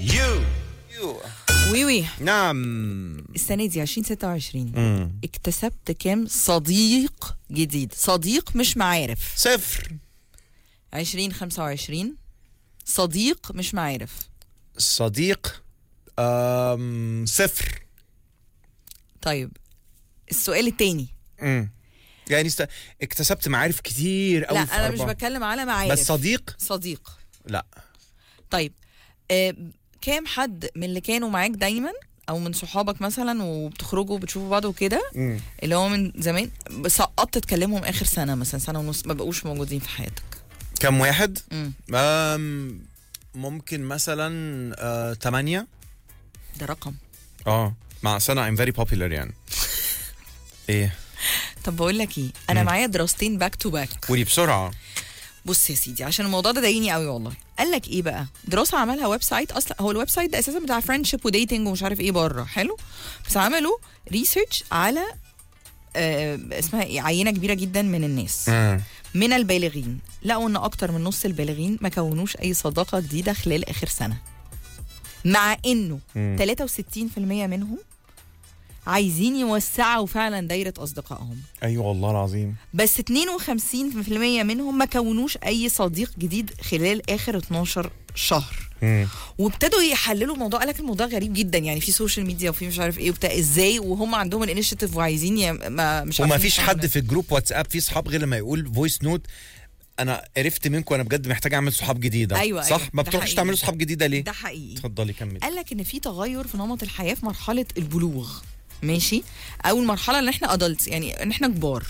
يو وي وي نعم. السنة دي 2026 اكتسبت كام صديق جديد؟ صديق مش معارف. 0. 2025 صديق مش معارف. صديق 0. طيب السؤال التاني. يعني اكتسبت معارف كتير قوي. لا في انا مش 4. بتكلم على معارف، بس صديق. لا. طيب كام حد من اللي كانوا معاك دايما او من صحابك مثلا وبتخرجوا وبتشوفوا بعض وكده اللي هو من زمان سقطت تكلمهم اخر سنه مثلا سنه ونص ما بقوش موجودين في حياتك؟ كم واحد؟ ممكن مثلا 8. ده رقم. مع سنة I'm very popular يعني. ايه؟ طب بقول لك ايه، انا معايا دراستين باك تو باك. قولي بسرعة. بص يا سيدي عشان الموضوع ده ضايقني قوي والله. قال لك ايه بقى، دراسه عملها ويب سايت، اصلا هو الويب سايت ده اساسا بتاع فريندشيب وديتنج ومش عارف ايه بره، حلو، بس عملوا ريسيرش على اسمها ايه، عينه كبيره جدا من الناس من البالغين، لقوا ان اكتر من نص البالغين ما كونوش اي صداقه جديده خلال اخر سنه، مع انه 63% منهم عايزين يوسعوا فعلا دايرة أصدقائهم. أيوة والله العظيم. بس 52% منهم ما كونوش أي صديق جديد خلال آخر 12 شهر. وابتدوا يحللوا الموضوع، قالك الموضوع غريب جدا، يعني في سوشيال ميديا وفي مش عارف ايه وبتاع، ازاي وهم عندهم الانيشيتيف وعايزين مش وما فيش حد في الجروب واتساب في صحاب غير لما يقول فويس نوت انا عرفت منكم انا بجد محتاج اعمل صحاب جديده. أيوة صح. أيوة. ما بتروحش تعملوا صحاب جديده ليه؟ ده حقيقي. اتفضلي كملي. قال لك ان في تغير في نمط الحياه في مرحله البلوغ، ماشي، او المرحله اللي احنا ادلتس، يعني ان احنا كبار.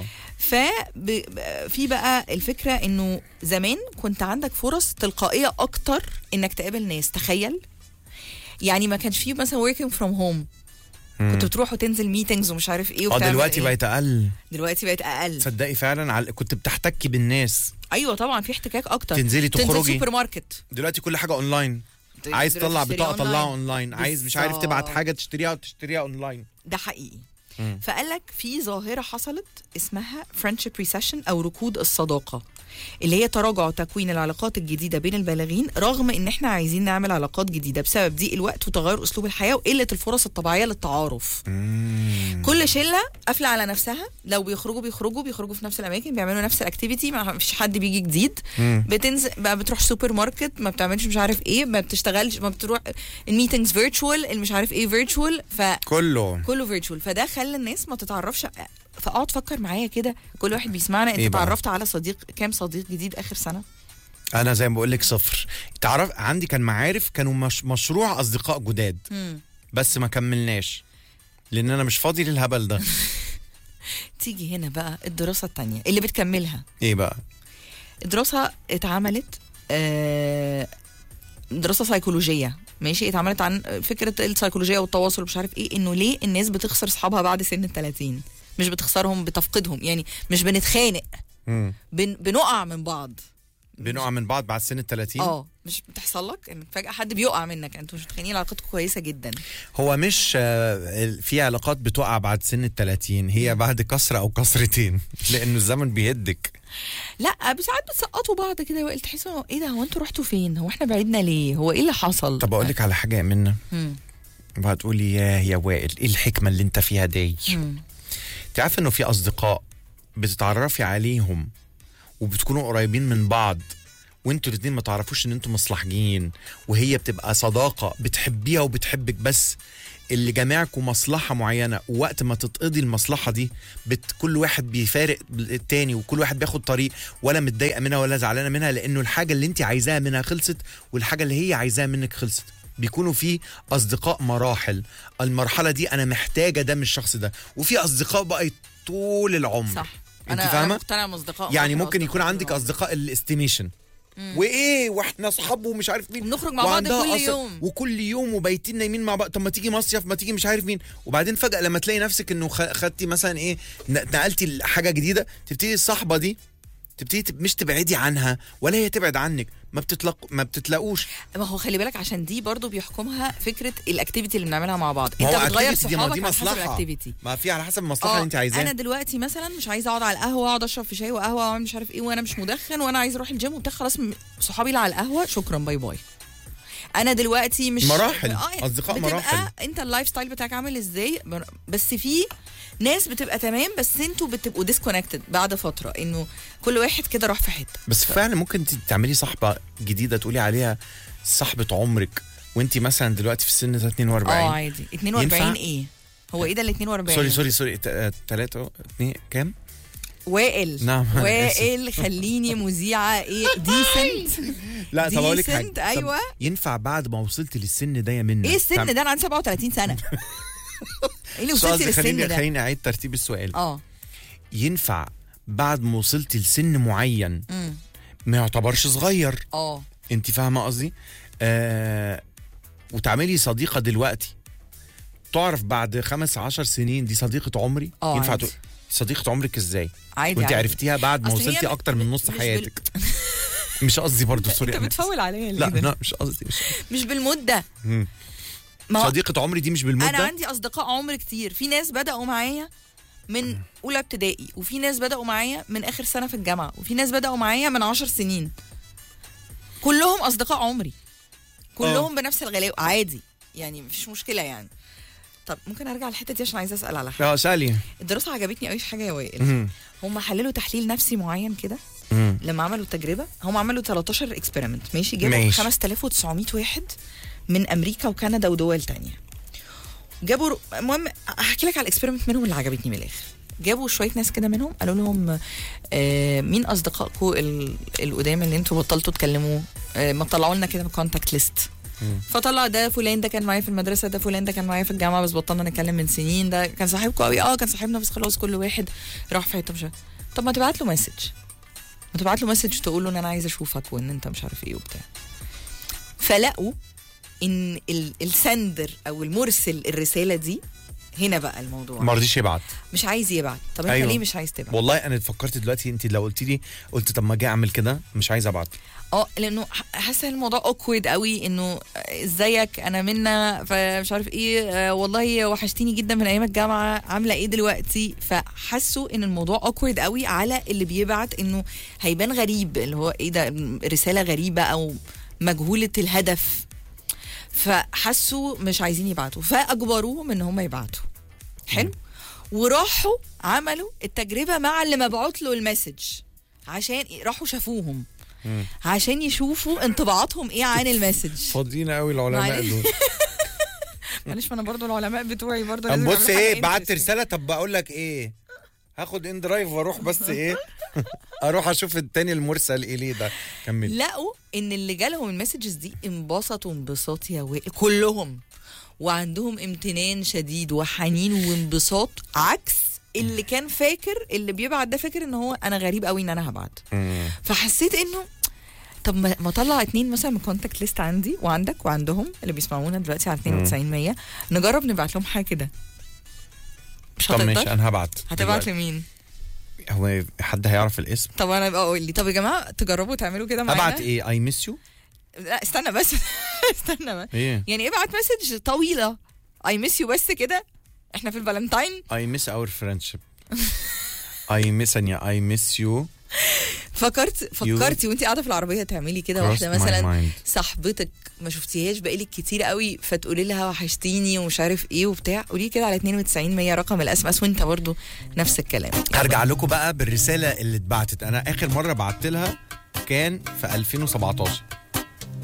في بقى الفكره انه زمان كنت عندك فرص تلقائيه اكتر انك تقابل ناس، تخيل، يعني ما كانش فيه مثلا working from home، كنت بتروح وتنزل ميتينجز ومش عارف ايه وبتعمل دلوقتي إيه؟ دلوقتي بقت اقل. تصدقي فعلا كنت بتحتكي بالناس. ايوه طبعا في احتكاك اكتر، تنزلي تخرجي، تنزل سوبر ماركت، دلوقتي كل حاجه اونلاين، عايز تطلع بطاقه طلعها اونلاين، عايز مش عارف تبعت حاجه تشتريها اونلاين. ده حقيقي. فقال لك في ظاهره حصلت اسمها فريندشيب ريسيشن او ركود الصداقه، اللي هي تراجع تكوين العلاقات الجديده بين البالغين رغم ان احنا عايزين نعمل علاقات جديده بسبب ضيق الوقت وتغير اسلوب الحياه وقله الفرص الطبيعيه للتعارف. كل شله قافله على نفسها، لو بيخرجوا في نفس الاماكن، بيعملوا نفس الاكتيفيتي، ما فيش حد بيجي جديد. بتنزل بقى، بتروح سوبر ماركت، ما بتعملش مش عارف ايه، ما بتشتغلش، ما بتروح الميتينجز فيرتشوال، المش عارف ايه فيرتشوال، كله فيرتشوال. فده خلى الناس ما تتعرفش. فاقعد فكر معايا كده، كل واحد بيسمعنا، انت تعرفت على كام صديق جديد اخر سنه؟ انا زي ما بقول لك 0. تعرف عندي كان معارف كانوا مشروع اصدقاء جداد بس ما كملناش لان انا مش فاضي للهبل ده. تيجي هنا بقى الدراسه التانية اللي بتكملها. ايه بقى؟ الدراسه اتعملت دراسه سيكولوجيه، ماشي، اتعملت عن فكره السيكولوجيه والتواصل ومش عارف ايه، انه ليه الناس بتخسر اصحابها بعد سن ال30. مش بتخسرهم، بتفقدهم، يعني مش بنتخانق، بنقع من بعض. بعد سن ال30. مش بتحصل لك ان فجأة حد بيقع منك، انتوا مش متخانقين، علاقتكم كويسة جدا. هو مش في علاقات بتقع بعد سن ال30، هي بعد كسرة او كسرتين لانه الزمن بيهدك. لا ساعات بتسقطوا بعض كده وقلت تحسوا ايه ده، هو انتوا رحتوا فين، هو احنا بعدنا ليه، هو ايه اللي حصل؟ طب اقول لك على حاجة يا منى، وهتقولي يا وائل ايه الحكمة اللي انت فيها دي؟ تعرف انه في اصدقاء بتتعرفي عليهم وبتكونوا قريبين من بعض وانتوا الاثنين ما تعرفوش ان انتوا مصلحجين، وهي بتبقى صداقة بتحبيها وبتحبك، بس اللي جمعكم مصلحة معينة، ووقت ما تتقضي المصلحة دي كل واحد بيفارق التاني وكل واحد بياخد طريق، ولا متضايقة منها ولا زعلانة منها، لانه الحاجة اللي انت عايزاها منها خلصت والحاجة اللي هي عايزاها منك خلصت. بيكونوا في أصدقاء مراحل، المرحلة دي أنا محتاجة ده من الشخص ده، وفي أصدقاء بقى طول العمر. صح. انت فاهمة؟ يعني ممكن يكون عندك أصدقاء الاستيميشن وايه واحنا اصحاب ومش عارف مين، بنخرج مع بعض كل يوم وكل يوم وبايتين نايمين مع بعض، طب ما تيجي مصيف، ما تيجي مش عارف مين، وبعدين فجأة لما تلاقي نفسك انه خدتي مثلا ايه، نقلتي حاجة جديدة، تبتدي الصحبة دي مش تبعدي عنها ولا هي تبعد عنك، ما بتتلاقوش. ما هو خلي بالك عشان دي برضو بيحكمها فكره الاكتيفيتي اللي بنعملها مع بعض، انت بتغير صحابك على حسب الاكتيفيتي، ما في على حسب المصلحه اللي انت عايزاها. انا دلوقتي مثلا مش عايزه اقعد على القهوه واقعد اشرب في شاي وقهوه ومش عارف ايه، وانا مش مدخن، وانا عايزه اروح الجيم وبتاع، خلاص صحابي اللي على القهوه شكرا باي باي. انا دلوقتي مش مراحل، اصدقاء مراحل. انت اللايف ستايل بتاعك عامل ازاي، بس في ناس بتبقى تمام، بس انتوا بتبقوا ديسكونكتد بعد فتره، انه كل واحد كده راح في حته. بس فعلا ممكن تعملي صاحبه جديده تقولي عليها صاحبه عمرك وانت مثلا دلوقتي في السن 42. عادي. 42 ايه هو ايه ده ال 42؟ سوري 3 2 كام؟ وائل. نعم. وائل خليني مذيعه ايه ديسنت. لا طب اقول لك حاجه. ايوه ينفع بعد ما وصلت للسن ده يا منى؟ ايه السن ده؟ انا عندي 37 سنه. ايه اللي وصلتي للسن ده؟ خليني اعيد ترتيب السؤال. ينفع بعد ما وصلتي لسن معين ما يعتبرش صغير؟ انت فاهمه قصدي؟ وتعملي صديقه دلوقتي تعرف بعد 15 سنين دي صديقه عمري؟ ينفع صديقه عمرك ازاي؟ عادي. وانت عرفتيها بعد ما وصلتي اكتر من نص حياتك. مش قصدي برضه، سوري. انت بتفول عليا ليه؟ لا مش قصدي. مش بالمده. صديقه عمري دي مش بالمده. انا عندي اصدقاء عمر كتير، في ناس بداوا معايا من اولى ابتدائي، وفي ناس بداوا معايا من اخر سنه في الجامعه، وفي ناس بداوا معايا من 10 سنين. كلهم اصدقاء عمري، كلهم بنفس الغلاوه، عادي يعني مفيش مشكله يعني. طب ممكن ارجع للحته دي عشان عايزه اسال على حاجه. سالي. الدراسه عجبتني قوي في حاجه يا وائل. هم حللوا تحليل نفسي معين كده لما عملوا التجربه. هم عملوا 13 اكسبيرمنت، ماشي، جابوا 5900 واحد من امريكا وكندا ودول تانية. جابوا المهم احكي لك على الاكسبيرمنت منهم اللي عجبتني من الاخر. جابوا شويه ناس كده منهم، قالوا لهم مين اصدقائكم القدام اللي انتوا بطلتوا تكلموه؟ ما طلعوا لنا كده كونتاكت ليست. فطلع ده فلان ده كان معايا في المدرسه، ده فلان ده كان معايا في الجامعه بس بطلنا نتكلم من سنين، ده كان صاحبكم قوي، كان صاحبنا بس خلاص كل واحد راح في حته. مش طب ما تبعت له مسج تقول له ان انا عايزه اشوفك وان انت مش عارف ايه وبتاع. فلقوا ان السندر او المرسل الرساله دي هنا بقى الموضوع ما رضيش يبعت، مش عايز يبعت. طب انت ليه مش عايز تبعت؟ والله انا فكرت دلوقتي، انت لو قلت لي قلت طب ما اجي اعمل كده، مش عايز ابعت. لانه حاسه الموضوع اوكورد قوي، انه ازيك انا منى فمش عارف ايه، والله وحشتيني جدا من ايام الجامعه، عامله ايه دلوقتي؟ فحسوا ان الموضوع اوكورد قوي على اللي بيبعت، انه هيبان غريب، اللي هو ايه ده، رساله غريبه او مجهوله الهدف. فحسوا مش عايزين يبعتوا، فاجبروهم ان هم يبعتوا. حلو. وراحوا عملوا التجربه مع اللي مبعوت له المسج، عشان راحوا شافوهم عشان يشوفوا انطباعاتهم ايه عن المسج. فاضيين قوي العلماء دول. معلش، ما انا برضو العلماء بتوعي برضو لازم. بص ايه، بعت رساله، طب بقول لك ايه، هاخد ان درايف واروح، بس ايه اروح اشوف التاني المرسل اليه ده. كمل. لقوا ان اللي جالهم المسجز دي انبسطوا انبساط يا وائل كلهم، وعندهم امتنان شديد وحنين وانبساط، عكس اللي كان فاكر، اللي بيبعت ده فاكر ان هو انا غريب قوي ان انا هبعت. فحسيت انه طب ما اطلع 2 مثلا من كونتاكت ليست عندي وعندك وعندهم اللي بيسمعونا دلوقتي على 92 نجرب نبعت لهم حاجه كده. مش هتقدر؟ طب ماشي، انا هبعت. هتبعت لمين؟ هو حد هيعرف الاسم؟ طب انا بقى اقول لي، طب يا جماعه تجربوا تعملوا كده معانا. ابعت ايه؟ اي ميس يو؟ لا استنى بس. استنى بس. إيه؟ يعني ابعت مسج طويله اي ميس يو بس كده، احنا في الفالنتاين. اي ميس اور فريندشيب. اي ميس يو. فكرتي وانت قاعده في العربيه تعملي كده واحده مثلا صاحبتك ما شفتيهاش بقالك كتير قوي، فتقولي لها وحشتيني ومش عارف ايه وبتاع، قولي كده على 92 100 رقم الاس ام اس، وانت برضو نفس الكلام. هرجع لكم بقى بالرساله اللي اتبعتت. انا اخر مره بعت لها كان في 2017.